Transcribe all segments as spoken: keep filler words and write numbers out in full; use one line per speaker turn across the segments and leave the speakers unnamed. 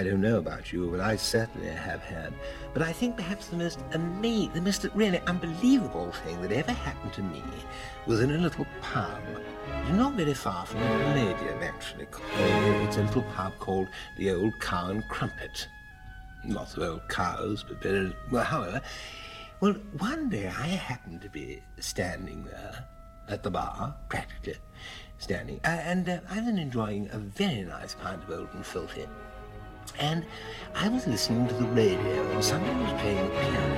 I don't know about you, but I certainly have had. But I think perhaps the most amazing, the most really unbelievable thing that ever happened to me was in a little pub. Not very far from the Palladium, actually. It's a little pub called the Old Cow and Crumpet. Lots of old cows, but very... Well, however... Well, one day I happened to be standing there at the bar, practically standing, uh, and uh, I was enjoying a very nice pint of Old and Filthy. And I was listening to the radio, and somebody was playing the piano.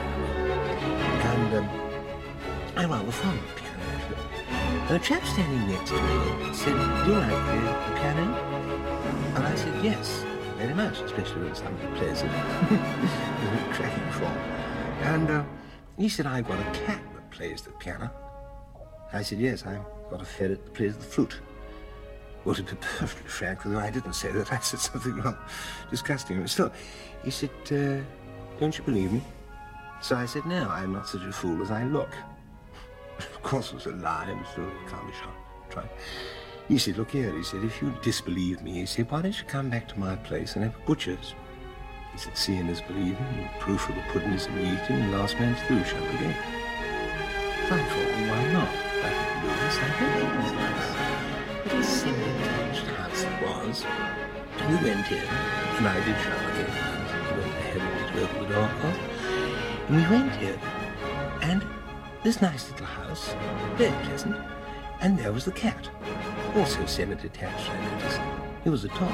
And um, I rather fond of the piano, actually. And a chap standing next to me said, "Do you like the piano?" And I said, "Yes, very much, especially when somebody plays it." It was a cracking form. And uh, he said, "I've got a cat that plays the piano." I said, "Yes, I've got a ferret that plays the flute." Well, to be perfectly frank with him, I didn't say that. I said something wrong, disgusting. But still, he said, uh, "Don't you believe me?" So I said, "No, I'm not such a fool as I look." Of course it was a lie, but still, you can't be sure. Try. He said, "Look here," he said, "if you disbelieve me," he said, "why don't you come back to my place and have a butcher's?" He said, "Seeing is believing, and proof of the pudding is in the eating, and last man's through shall the gate." So I thought, well, why not? I could do this. I think it was nice. Little semi-detached house it was. And we went in, and I did shower in, and he went ahead and to open the door, of course. And we went in, and this nice little house, very pleasant, and there was the cat, also semi-detached, I noticed. It was a Tom.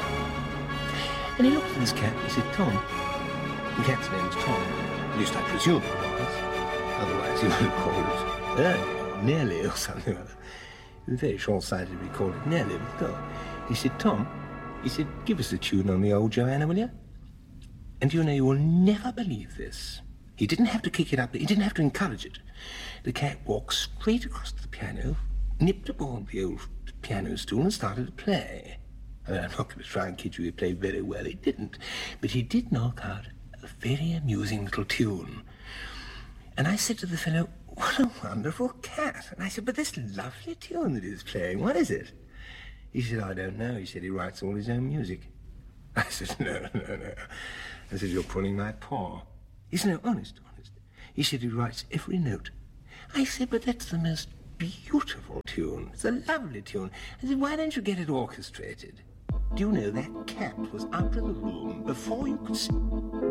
And he looked at this cat and he said, "Tom." The cat's name was Tom. At least I presume it was. Otherwise he would have called it Ernie or Nelly or something like that. He was very short-sighted if he called it Nelly, but still. He said, "Tom," he said, "give us a tune on the old Joanna, will you?" And you know, you will never believe this. He didn't have to kick it up, he didn't have to encourage it. The cat walked straight across to the piano, nipped aboard the old piano stool and started to play. I mean, I'm not going to try and kid you, he played very well, he didn't. But he did knock out a very amusing little tune. And I said to the fellow, "What a wonderful cat." And I said, "But this lovely tune that he's playing, what is it?" He said, "I don't know." He said, "He writes all his own music." I said, "No, no, no." I said, "You're pulling my paw." He said, "No, honest, honest." He said, "He writes every note." I said, "But that's the most beautiful tune. It's a lovely tune." I said, "Why don't you get it orchestrated?" Do you know that cat was out of the room before you could see...